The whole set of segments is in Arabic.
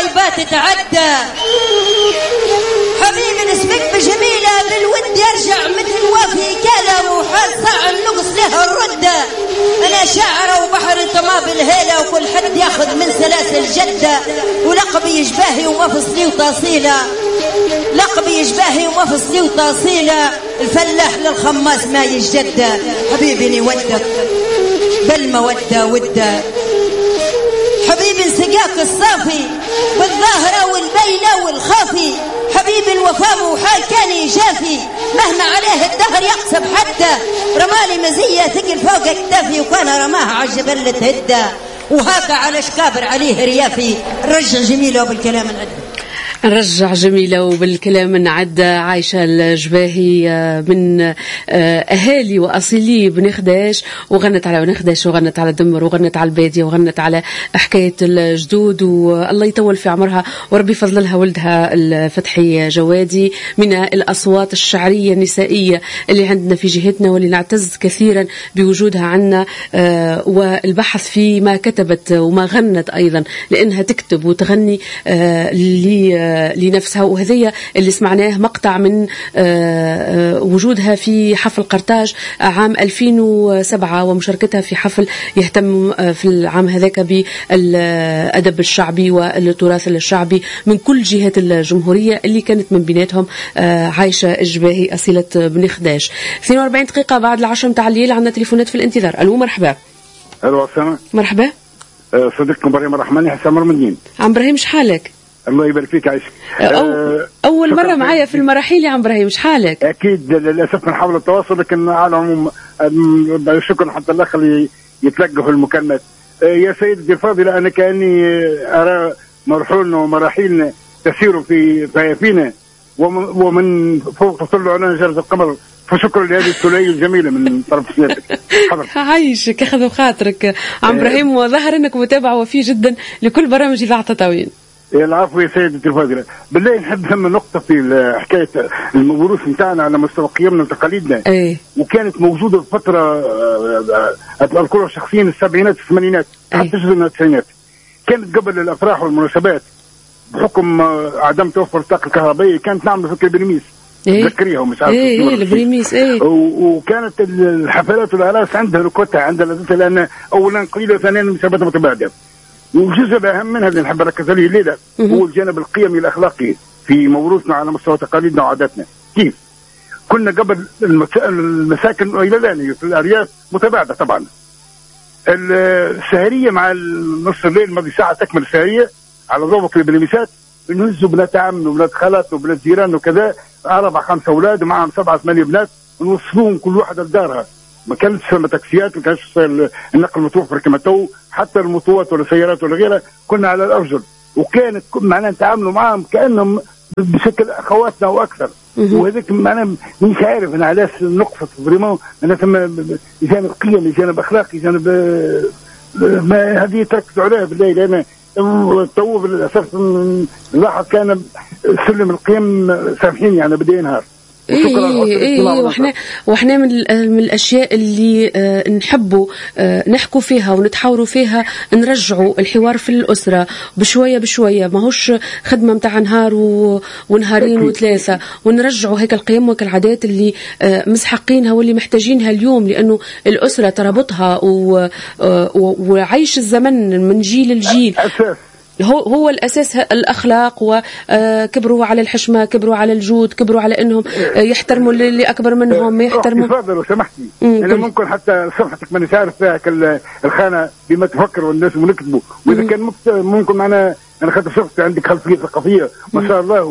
والبات تعدى. حبيبي نسبك بجميلة بالود يرجع مثل وفي كلام وحال ساعة النقص له الردة. أنا شاعرة وبحر انتما بالهيلة وكل حد ياخذ من سلاسل جدة. ولقبي يشباهي ومفصلي وتاصيلة، لقبي يشباهي ومفصلي وتاصيلة. الفلاح للخماس ما يجدة. حبيبي نودك بالمودة ودة. حبيبي انسقاك الصافي بالظاهرة والبينة والخافي. حبيبي الوفاء وحال كان يجافي مهما عليه الدهر يقصب حتى. رمالي مزية ثقل فوق اكتافي وكان رماها عالجبل تهدى. وهاكا على شكابر عليه ريافي. رجع جميلة وبالكلام العدل. نرجع جميلة وبالكلام نعد. عايشة الجباهي من أهالي وأصيلي بنخداش، وغنت على بنخداش وغنت على دمر وغنت على البادية وغنت على حكاية الجدود، والله يطول في عمرها وربي فضل لها ولدها الفتحي جوادي من الأصوات الشعرية النسائية اللي عندنا في جهتنا، واللي نعتز كثيرا بوجودها عنا والبحث في ما كتبت وما غنت أيضا، لأنها تكتب وتغني لنفسها. وهذه اللي سمعناه مقطع من وجودها في حفل قرطاج عام 2007 ومشاركتها في حفل يهتم في العام هذاك بالأدب الشعبي والتراث الشعبي من كل جهات الجمهورية، اللي كانت من بيناتهم عايشة الجباهي أصيلة بن خداش. 42 دقيقة بعد 10 متاع الليل عندنا تليفونات في الانتظار. ألو مرحبا. ألو السلام. مرحبا. صديقكم إبراهيم الرحماني حسام مرمدين. عم إبراهيم شحالك؟ الله يبارك فيك عايشك. أول مرة معايا في المراحيل يا عم إبراهيم، شحالك؟ أكيد للأسف نحاول التواصل، لكن على العموم شكرا حتى الأخ اللي يتلقوا المكالمات. يا سيدتي الفاضلة، أنا كأني أرى مرحولنا ومراحيلنا تسير في فينا ومن فوق تطل علينا جرس القمر، فشكرا لهذه الثنائية الجميلة من طرف سيادتك. عايشك أخذ خاطرك عم إبراهيم، وظهر أنك متابع وفي جدا لكل برامج إذاعة تطاوين. العفو يا سيدتي الفاضلة. بالله نحب هم نقطة في حكاية الموروث نتاعنا على مستوى قيمنا وتقاليدنا. وكانت موجودة في فترة أذكرها شخصيا السبعينات الثمانينات حتى جزء من التسعينات. كانت قبل الأفراح والمناسبات بحكم عدم توفر الطاقة الكهربائية كانت نعمل فكرة بريميس. تذكريها ومش عارف البريميس. وكانت الحفلات والأعراس عندها ركوتها عندها لذتها، لأن أولا قليلة وثانيا مسابقات متباعدة. وجزء الأهم منها اللي نحب نركز عليه الليلة هو الجانب القيمي الأخلاقي في موروثنا على مستوى تقاليدنا وعاداتنا. كيف كنا قبل المساكن إلى الآن في الأرياف متباعدة طبعا. السهرية مع نص الليل ماضي ساعة تكمل السهرية على ضوء البليميسات، بنهزوا بنات عم وبنات خالات وبنات جيران وكذا، 4-5 أولاد ومعهم 7-8 بنات، ونوصلوهم كل واحدة لدارها. ما كانتش فما تاكسيات، ما كانش النقل متوفر كما تو، حتى المطوات ولا سيارات ولا غيرها، كنا على الأرجل. وكانت معناها نتعاملوا معهم كأنهم بشكل أخواتنا وأكثر. وهذاك معناها مش عارف أنا علاش نقصد فريمون أنا ثم جانب قيمي جانب أخلاقي جانب ما هذه تركزوا عليها بالله، لأن تو للأسف لاحظ كان سلم القيم سامحين يعني بدأ ينهار. واحنا من الاشياء اللي نحبوا نحكوا فيها ونتحاوروا فيها، نرجعوا الحوار في الاسره بشويه بشويه، ماهوش خدمه متاع نهار ونهارين وثلاثه، ونرجعوا هيك القيم والعادات اللي مسحقينها واللي محتاجينها اليوم، لانه الاسره تربطها وعيش الزمن من جيل لجيل هو الأساس. الأخلاق، وكبروا على الحشمة، كبروا على الجود، كبروا على أنهم يحترموا اللي أكبر منهم، ما يحترموا. تفضل لو سمحتي، أنا ممكن حتى صفحتك ما نعرف فيها الخانة بما تفكر والناس ونكتبوا، وإذا كان ممكن معنا أنا خدت صفتي عندك خلفية ثقافية ما شاء الله،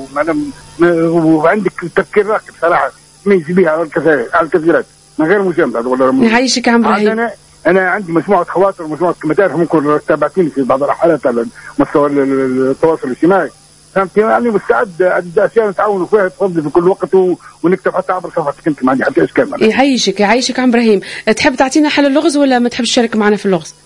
وعندك تفكير راقي بصراحة تميز بها على الكثيرات من غير مجاملة. والله يعيشك عم إبراهيم. أنا عندي مجموعة خواطر ومجموعة كلمات ممكن تابعتيني في بعض الحالات على مستوى التواصل الاجتماعي، فهمت يعني؟ مستعد عدة أشياء نتعاونوا فيها تفضل في كل وقت ونكتب حتى عبر صفحتك أنت، ما عندي حتى إشكال. يعيشك عم إبراهيم. تحب تعطينا حل اللغز ولا ما تحبش تشارك معنا في اللغز؟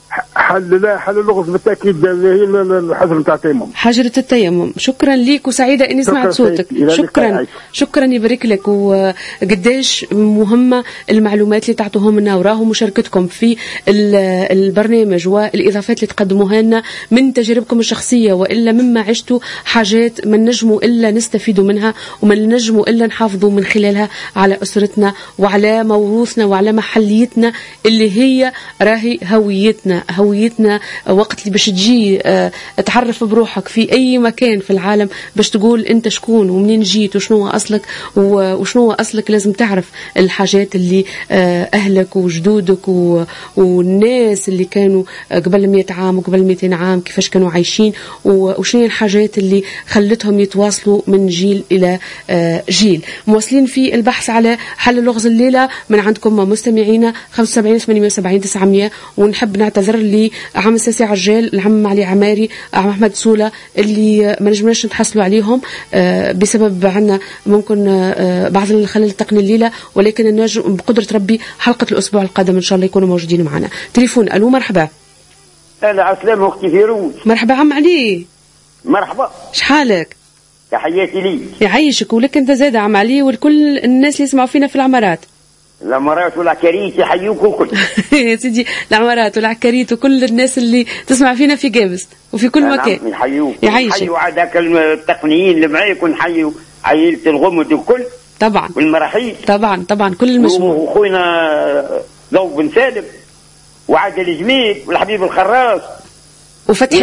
حل اللغز بالتاكيد هي الحجر نتاع التيمم، حجرة التيمم. شكرا ليك وسعيدة اني سمعت صوتك. شكرا يبارك لك. وقديش مهمة المعلومات اللي تعطوهم لنا وراهم مشاركتكم في البرنامج والاضافات اللي تقدموها لنا من تجاربكم الشخصية، والا مما عشتوا حاجات ما نجموا الا نستفيدوا منها وما نجموا الا نحافظوا من خلالها على اسرتنا وعلى موروثنا وعلى محليتنا اللي هي راهي هويتنا. وقت اللي باش تجي تعرف بروحك في أي مكان في العالم باش تقول أنت شكون ومنين جيت وشنو أصلك وشنو أصلك، لازم تعرف الحاجات اللي أهلك وجدودك والناس اللي كانوا قبل 100 عام وقبل 200 عام كيفاش كانوا عايشين، وشنو الحاجات اللي خلتهم يتواصلوا من جيل إلى جيل. مواصلين في البحث على حل اللغز الليلة من عندكم مستمعينا 75 78 900. ونحب نعتذر لعم الساسي عجال، العم علي عماري، عم أحمد سولة اللي ما نجمناش نتحصلوا عليهم بسبب عنا ممكن بعض الخلل التقني الليلة، ولكن النجم بقدرة ربي حلقة الأسبوع القادم إن شاء الله يكونوا موجودين معنا. تليفون. ألو مرحبا. أهلا عسلامة أختي فيروز. مرحبا عم علي. مرحبا. شحالك؟ تحياتي لي. يعيشك ولك أنت زاد عم علي ولكل الناس اللي يسمعوا فينا في العمارات. العمارات والعكاريت يحيوك وكل يا سيدي العمارات والعكاريت وكل الناس اللي تسمع فينا في جابس وفي كل مكان يحيوك. يعيشك. يحيوا عاد هاك التقنيين اللي معاك ونحيوا عائلة الغمد والكل طبعا والمراحيل طبعا كل المجموعة وخوينا ضوء بن سالم وعادل جميل والحبيب الخراس وفتحي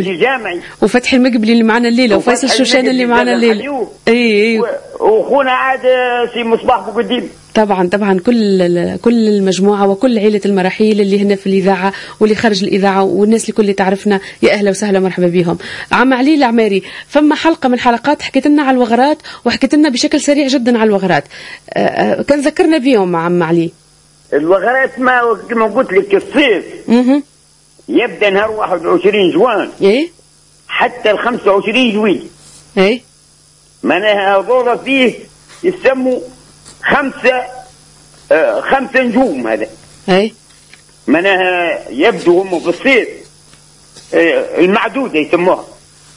المقبلي اللي معنا الليلة وفيصل الشوشان اللي معنا الليلة. اي وخونا عاد سي مصباح بوقديم. طبعا كل المجموعة وكل عيلة المراحيل اللي هنا في الإذاعة واللي خارج الإذاعة والناس اللي كل تعرفنا يا أهلا وسهلا مرحبا بهم. عم علي العماري، فما حلقة من حلقات حكيت لنا على الوغرات وحكيت لنا بشكل سريع جدا على الوغرات، كان ذكرنا بيهم عم علي. الوغرات ما قلت لك الصيف يبدأ نهار 21 جوان حتى ال 25 جويلية. معناها هذول فيه يسموا خمسة نجوم. هذا معناها يبدو هم في الصيف المعدودة يسموها.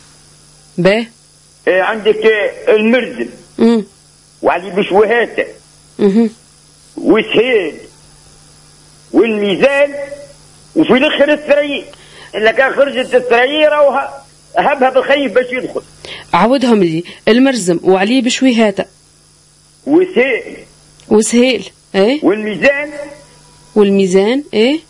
عندك المرزم وعلي بشوهاته وسهيل والميزان وفي الاخر الثريا. الا كان خرجت الثريا راهو هبها بالخيف باش يدخل. عودهم لي المرزم وعلي بشويهاته وسهيل والميزان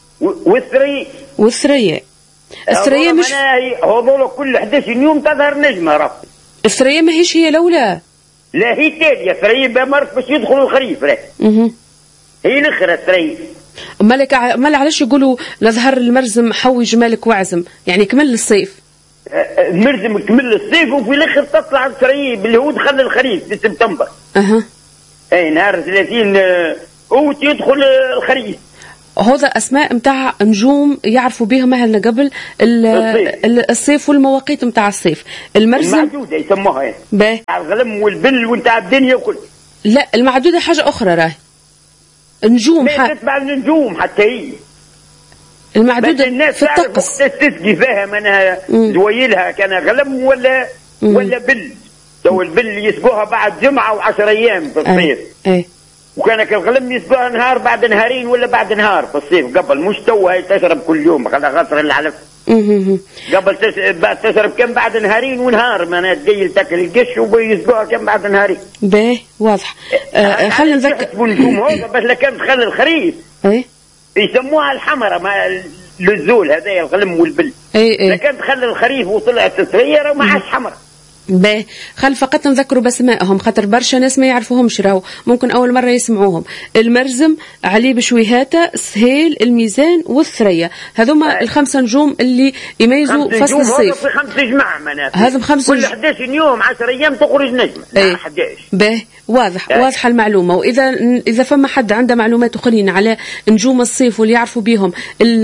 والثريا مش هذول كل 11 يوم تظهر نجمه. راه الثريا ماهيش هي الاولى، لا هي الثانيه. الثريا بمرت باش يدخلوا الخريف. هي الاخرى الثريا. مال علاش يقولوا لظهر المرزم حوي جمالك وعزم، يعني كمل الصيف. المرزم كمل الصيف وفي الاخر تطلع الثريا اللي هو دخل الخريف في سبتمبر. اي نهار 30 اوت يدخل الخريف. هذا اسماء متاع نجوم يعرفوا بهم اهلنا قبل الصيف والمواقيت متاع الصيف. المرزم المعدودة يسموها الغلم والبل وانتاع الدنيا وكل. لا المعدودة حاجة اخرى راهي نجوم تتبع النجوم حتى هي المعدودة في الطقس تسقي فيها منها زويلها كان غلم ولا بل. تو البل يسقوها بعد جمعة و10 أيام في الصيف. وكانك الغلم يسقوها نهار بعد نهارين ولا بعد نهار في الصيف. قبل مش تو هي تشرب كل يوم خلها غصر العلف. قبل تشرب كم بعد نهارين ونهار ما تقيل تاكل القش ويسقوها كم بعد نهارين. واضح. خلينا نذكر النجوم هذا بس لكن تخلي الخريف يسموها الحمرة للزول هذا الغلم والبل. لكن تخلي الخريف وطلعت الثريا وما عادش حمرة. خل فقط نذكروا باسمائهم خاطر برشا ناس ما يعرفوهمش راهو ممكن اول مره يسمعوهم. المرزم، علي بشويهاته، سهيل، الميزان والثريا، هذوما الخمسه نجوم اللي يميزوا فصل الصيف. هذا 5 جماعه معناها هذم 5 كل 11 يوم 10 ايام تخرج نجمه. 11 واضحه المعلومه. واذا فما حد عنده معلومات اخرين على نجوم الصيف واللي يعرفوا بهم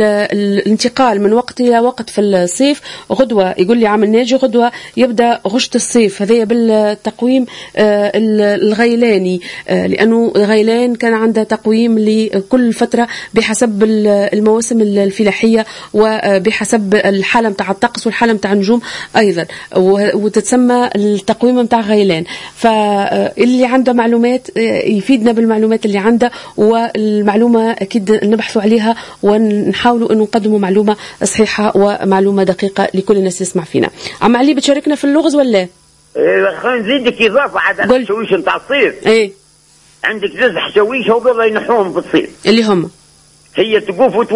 الانتقال من وقت الى وقت في الصيف، غدوه يقول لي عام الناجي غدوه يبدا غشت الصيف هذايا بالتقويم الغيلاني، لأنه غيلان كان عنده تقويم لكل فترة بحسب المواسم الفلاحية وبحسب الحالة متاع الطقس والحالة متاع النجوم أيضا، وتتسمى التقويم متاع غيلان. فاللي عنده معلومات يفيدنا بالمعلومات اللي عنده، والمعلومة أكيد نبحثوا عليها ونحاولوا أن نقدموا معلومة صحيحة ومعلومة دقيقة لكل الناس يسمع فينا. عم علي بتشاركنا في اللغز ولا؟ خلينا نزيدك إضافة على الحشويش نتاع الصيف. إيه، عندك زوز حشويش هذول ينحوهم في الصيف، اللي هم هي التقوفت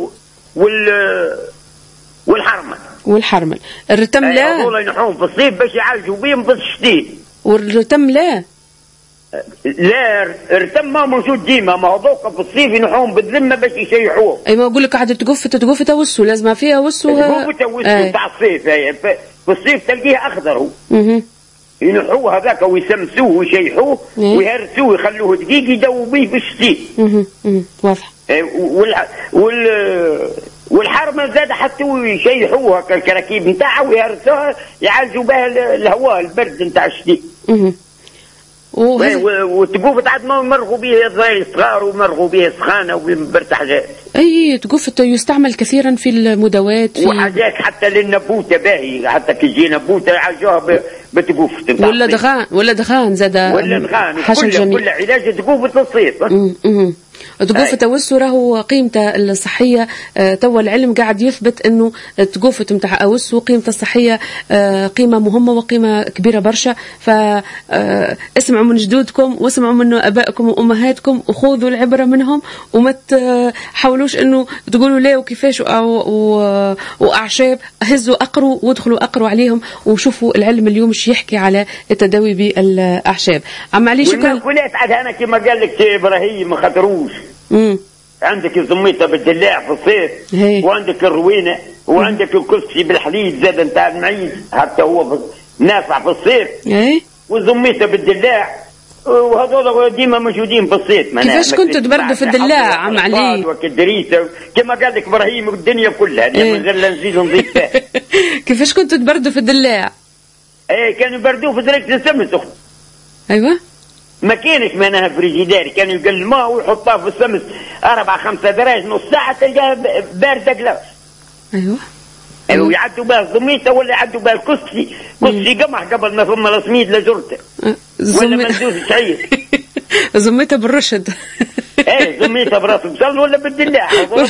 والحرمل. الرتم لا، هذول ينحوهم في الصيف باش يعالجوا بهم في الشتاء. والرتم لا، الرتم ما موجود ديما، ما هذوك في الصيف ينحوهم بالذمه باش يشيحوه. اي ما اقول لك قاعده تقف توسو، لازم فيها وسو تاع الصيف. في الصيف تلقيه اخضر هو. ينحوه هذاك ويسمسوه ويشيحوه ويهرسوه يخلوه دقيق يدووا به في الشتاء. واضح. والحرمه زاد حتى يشيحوها كالكراكيب نتاعها ويهرسوها يعالجوا بها الهواء البرد نتاع الشتاء. وتقوفت عاد ما مرغوا به الضايل صغار ومرغوا به سخانه وبرت حاجات. اي تقوفت يستعمل كثيرا في المداوات وحاجات حتى للنبوته باهي، حتى كي تجي نبوته يعالجوها بتقوفت. ولا دغان زاد، ولا دغان كل علاج تقوفت للصيف. تقوفة توسو راهو قيمته الصحية توا العلم قاعد يثبت انه تقوفة متاع اوسو قيمته الصحية قيمة مهمة وقيمة كبيرة برشا. فاسمعوا من جدودكم واسمعوا من ابائكم وامهاتكم وخذوا العبرة منهم، وما تحاولوش انه تقولوا لا وكيفاش واعشاب. هزوا اقروا وادخلوا اقروا عليهم وشوفوا العلم اليوم ايش يحكي على التداوي بالاعشاب. عم علي شكرا. والمأكولات عاد انا كما قال لك ابراهيم ما خطروش. عندك الزميطه بالدلاع في الصيف، وعندك الروينه، وعندك الكسكسي بالحليب زاد نتاع المعيز حتى هو نافع في الصيف. والزميطه بالدلاع، وهذول ديما موجودين في الصيف. كيفاش كنتوا تبردوا في الدلاع عم علي؟ وكدريسه كما قال لك ابراهيم الدنيا كلها من غير نزيد نضيف فيها. كيفاش كنتوا تبردوا في الدلاع؟ كانوا يبردوه في درجه السمن سخن. ايوه، ما كانش معناها فريجيداري، كانوا يقل الماء ويحطوه في الشمس 4-5 دراج نص ساعة تلقاها باردة قلاش. أيوة. ويعدوا بها الزميطة ولا يعدوا بها الكسكسي قمح قبل ما ثم الصميد لجرته ولا مندوز شعير. زميطة بالرشد. زميطة براس بصل ولا بالدلاع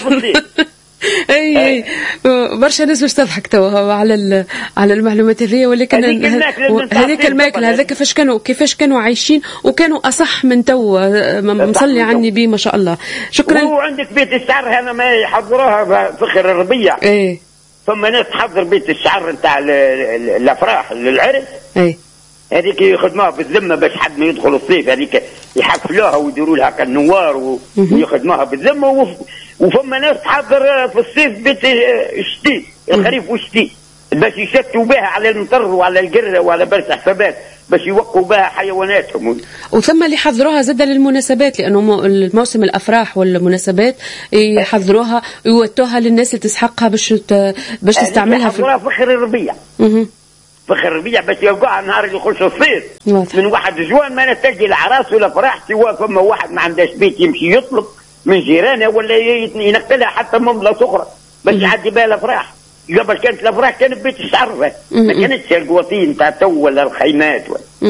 اي برشا ناس باش تضحك توا على المعلومات هذه، ولكن هذيك الماكله هذا كيفاش كانوا عايشين وكانوا اصح من توا. مصلي عني بيه ما شاء الله. شكرا. وعندك بيت الشعر هنا ما يحضروها فخر الربيع. ثم ناس تحضر بيت الشعر نتاع الافراح للعرس. هذيك يخدموها بالذمه باش حد ما يدخل الصيف، هذيك يحفلوها ويديروا لها كالنوار ويخدموها بالذمه. وفما ناس تحضر في الصيف بيت الشتي الخريف والشتي باش يشتوا بها على المطر وعلى القره وعلى برشا حسابات باش يوقوا بها حيواناتهم. وثم اللي حضروها زاد للمناسبات، لانه الموسم الافراح والمناسبات يحضروها ويوتوها للناس اللي تسحقها باش تستعملها في فخر الربيع. فخر الربيع باش يوقعها نهار اللي يخش الصيف. من واحد جوان ما نتجي العراس ولا فرح سوا فما واحد ما عندهاش بيت يمشي يطلب من جيرانه ولا ينقلها حتى مملة صغرى باش يعدي بها الافراح. قبل كانت الافراح كانت بيت الشعر ما كانتش القواطين تاع تو ولا الخيمات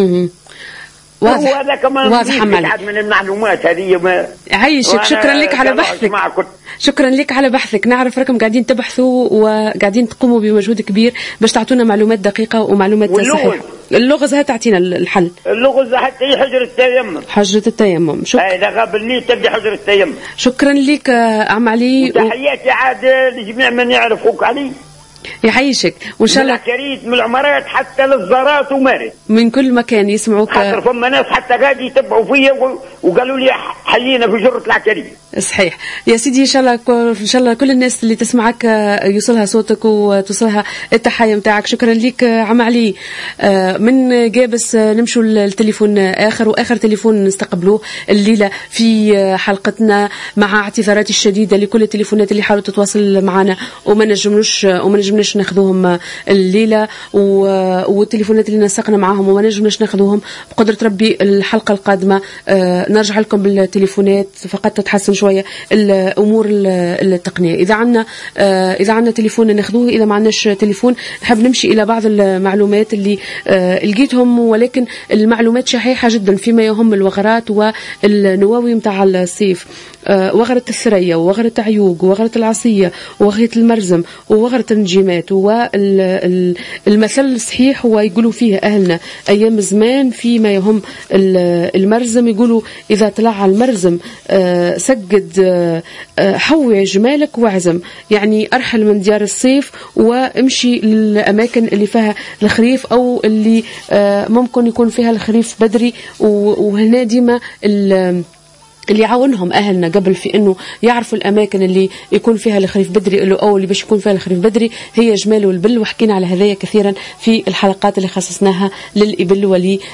واضح واضح من المعلومات هذه. ما عايشك. شكرا لك على بحثك. شكرا لك على بحثك. نعرف راكم قاعدين تبحثوا وقاعدين تقوموا بمجهود كبير باش تعطونا معلومات دقيقة ومعلومات صحيحة. اللغز تعطينا الحل. اللغز حتى هي حجر التيمم. حجرة التيمم. شكرا. إذا غاب النيل تبدي حجر التيمم. شكرا لك عم علي. تحياتي عاد لجميع من يعرفوك علي. يعيشك وان شاء الله. من العمارات حتى للزارات ومارس من كل مكان يسمعوك. خاطر فما ناس حتى غادي يتبعوا فيا وقالوا لي حيينا في جرة العكرية. صحيح يا سيدي، ان شاء الله كل الناس اللي تسمعك يوصلها صوتك وتوصلها التحية متاعك. شكرا لك عم علي. من جابس نمشوا التليفون واخر تليفون نستقبلوه الليلة في حلقتنا، مع اعتذاراتي الشديدة لكل التليفونات اللي حاولوا تتواصل معنا وما نجمناش ناخذوهم الليلة، والتليفونات اللي نسقنا معاهم وما نجمناش ناخذوهم. بقدرة ربي الحلقة القادمة نرجع لكم بالتليفونات فقط تتحسن شوية الأمور التقنية. إذا عنا تليفون ناخذوه، إذا ما عندناش تليفون نحب نمشي إلى بعض المعلومات اللي لقيتهم، ولكن المعلومات شحيحة جدا فيما يهم الوغرات والنواوي متاع الصيف. وغرة الثريا ووغرة عيوق ووغرة العصية ووغرة المرزم ووغرة النجيمات. والمثل الصحيح هو يقولوا فيه أهلنا أيام زمان فيما يهم المرزم، يقولوا إذا طلع المرزم سجد حوي جمالك وعزم، يعني أرحل من ديار الصيف وامشي للأماكن اللي فيها الخريف أو اللي ممكن يكون فيها الخريف بدري. وهنا ديما اللي يعاونهم أهلنا قبل في إنه يعرفوا الأماكن اللي يكون فيها الخريف بدري أو اللي باش يكون فيها الخريف بدري هي جمال والبل، وحكينا على هذايا كثيرا في الحلقات اللي خصصناها للإبل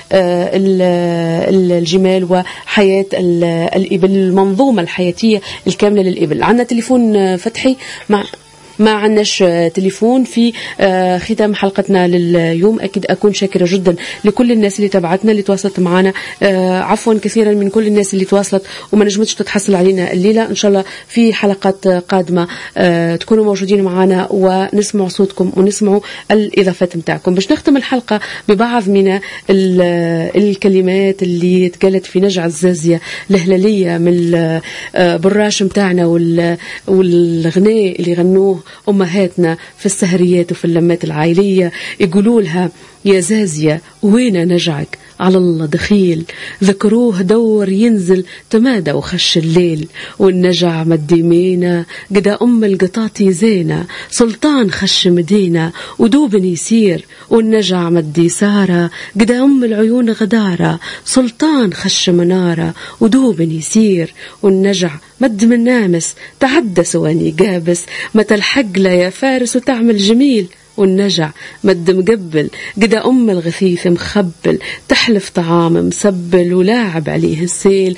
وللجمال وحياة الإبل، المنظومة الحياتية الكاملة للإبل. عندنا تليفون فتحي، ما عندناش تليفون في ختام حلقتنا لليوم. أكيد أكون شاكرة جدا لكل الناس اللي تابعتنا اللي تواصلت معنا، عفوا كثيرا من كل الناس اللي تواصلت وما نجمتش تتحصل علينا الليلة. إن شاء الله في حلقات قادمة تكونوا موجودين معنا ونسمع صوتكم ونسمعوا الإضافات متاعكم. باش نختم الحلقة ببعض من الكلمات اللي تقالت في نجع الزازية الهلالية من البراش متاعنا والغناء اللي غنوه أمهاتنا في السهريات وفي اللمات العائلية. يقولوا لها يا زازية وين نجعك على الله دخيل، ذكروه دور ينزل تمادى وخش الليل، والنجع مديمينا قدا أم القطاطي زينة، سلطان خش مدينة ودوبن يسير، والنجع مدي سارة قدا أم العيون غدارة، سلطان خش منارة ودوبن يسير، والنجع مد من نامس تعدى سواني قابس، متى الحقلة يا فارس وتعمل جميل، والنجع مد مقبل قدا أم الغثيث مخبل، تحلف طعام مسبل ولاعب عليه السيل،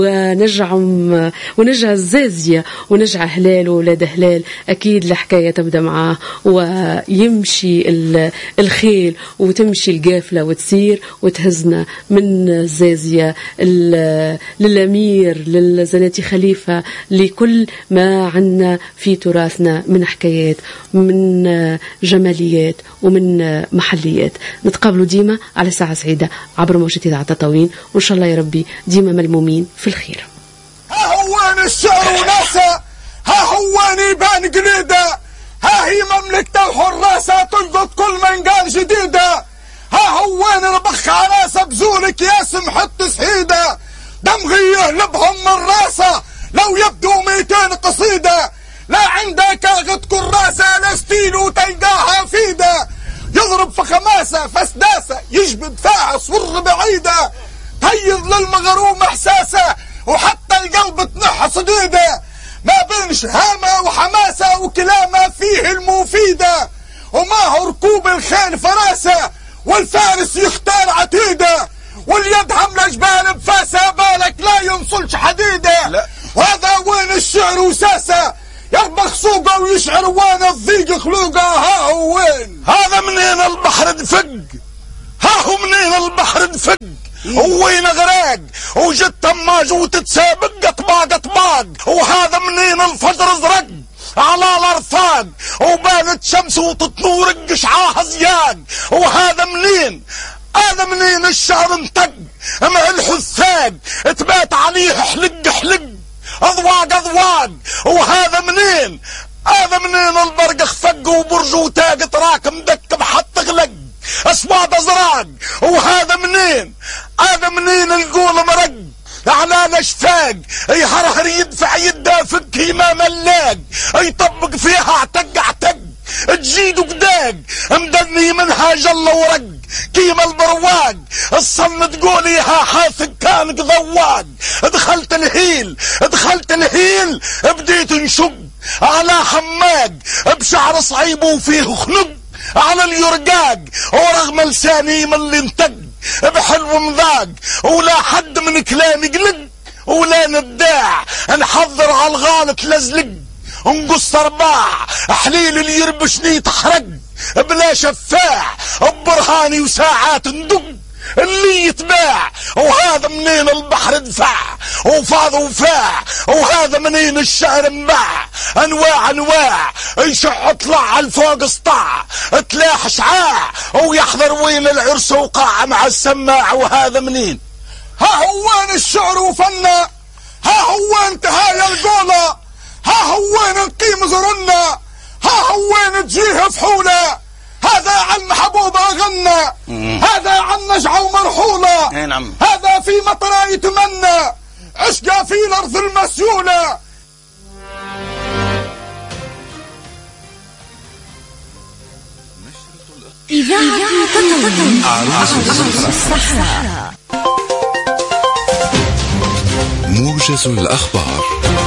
ونجع الزازية ونجع هلال وولاد هلال. أكيد الحكاية تبدأ معاه ويمشي الخيل وتمشي القافلة وتسير وتهزنا من الزازية للأمير للزناتي خليفة، لكل ما عنا في تراثنا من حكايات من جماليات ومن محليات. نتقابلوا ديما على ساعة سعيدة عبر موجة إذاعة تطاوين، وإن شاء الله يا ربي ديما ملمومين في الخير. ها هوان الشعر وناسا، ها هوان يبان قليدة، ها هي مملكته وحراسة تلقط كل من قال جديدة، ها هوان ربخ عناسة بزولك ياسم حط سحيدة، دمغيه لبهم من راسة لو يبدو 200 قصيدة، لا عندك غد كراسة لا ستيل تلقاها فيدة، يضرب في خماسة فسداسة يجبد فاعص والربعيدة، تهيض للمغروم احساسه وحتى القلب تنح صديده، ما بين شهامة وحماسة وكلامة فيه المفيدة، وما هو ركوب الخيل فراسة والفارس يختار عتيدة، واليد حملة جبال بفاسة بالك لا ينصلش حديدة. لا. وهذا وين الشعر وساسة يربخ سوقه ويشعر وين الضيق خلوقه، ها هو وين هذا منين البحر دفق، ها هو منين البحر دفق وين غراق وجد تماج وتتسابق طباق، وهذا منين الفجر ازرق على الارفاق وبانت شمس وتتنور قشعاها زياق، وهذا منين هذا منين الشعر انطق مع الحثاق تبات عليه حلق اضواق، وهذا منين هذا منين البرق خفق وبرج وتاق تراكم دك بحط غلق اسواد ازراق، وهذا منين هذا منين القول مرق على الاشفاق يهرهر يدفع يده فك ما ملاق، يطبق فيها اعتق تجيد قداق مدني منها جل ورق، كيما البرواق الصن تقولي ها حاثق كانك ذواق. دخلت الهيل بديت نشق على حماق بشعر صعيب وفيه خنق على اليرقاق، ورغم لساني من اللي انتق بحلو مذاق، ولا حد من كلامي قلق ولا نداع، نحضر على الغالط لزلق نقص رباع، حليل اللي يربشني تحرق بلا شفاع، برهاني وساعات ندق اللي يتباع، وهذا منين البحر دفع وفاض وفاع، وهذا منين الشعر انباع انواع يشع طلع على الفوق اسطاع، تلاح شعاع ويحضر وين العرس وقاع مع السماع، وهذا منين ها هو وين الشعر وفنا، ها هو وين تهايا القولة، ها هو وين نقيم زرنا، ها هو وين تجيه فحولة، هذا عن محبوبة غنى، هذا عن نجعة ومرحولة، هذا في مطرة يتمنى عشقة في الأرض المسيولة. إذاعة الصحراء. موجز الأخبار.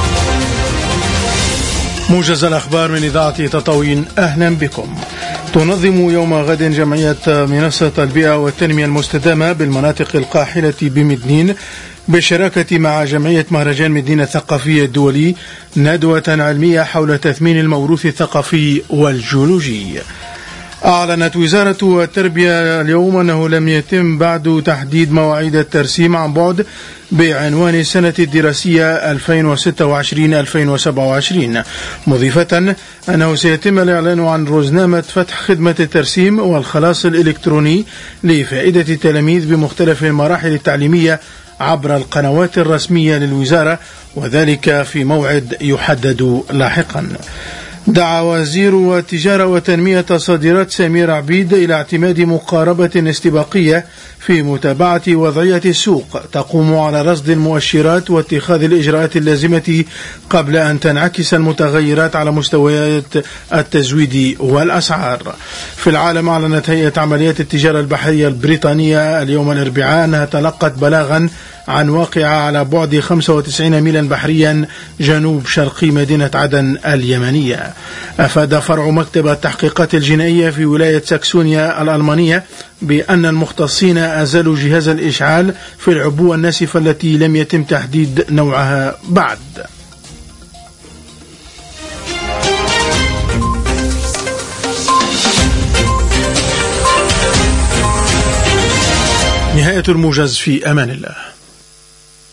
موجز الأخبار من إذاعة تطاوين، أهلا بكم. تنظم يوم غد جمعية منصة البيئة والتنمية المستدامة بالمناطق القاحلة بمدنين بالشراكة مع جمعية مهرجان مدينة الثقافي الدولي ندوة علمية حول تثمين الموروث الثقافي والجيولوجي. أعلنت وزارة التربية اليوم أنه لم يتم بعد تحديد مواعيد الترسيم عن بعد بعنوان السنة الدراسية 2026-2027، مضيفة أنه سيتم الإعلان عن رزنامة فتح خدمة الترسيم والخلاص الإلكتروني لفائدة التلاميذ بمختلف المراحل التعليمية عبر القنوات الرسمية للوزارة، وذلك في موعد يحدد لاحقا. دعا وزير التجارة وتنمية الصادرات سمير عبيد إلى اعتماد مقاربة استباقية في متابعة وضعية السوق تقوم على رصد المؤشرات واتخاذ الإجراءات اللازمة قبل أن تنعكس المتغيرات على مستويات التزويد والأسعار. في العالم، أعلنت هيئة عمليات التجارة البحرية البريطانية اليوم الأربعاء أنها تلقت بلاغا عن واقعة على بعد 95 ميلا بحريا جنوب شرقي مدينة عدن اليمنية. أفاد فرع مكتب التحقيقات الجنائية في ولاية ساكسونيا الألمانية بأن المختصين أزالوا جهاز الإشعال في العبوة الناسفة التي لم يتم تحديد نوعها بعد. نهاية الموجز، في أمان الله.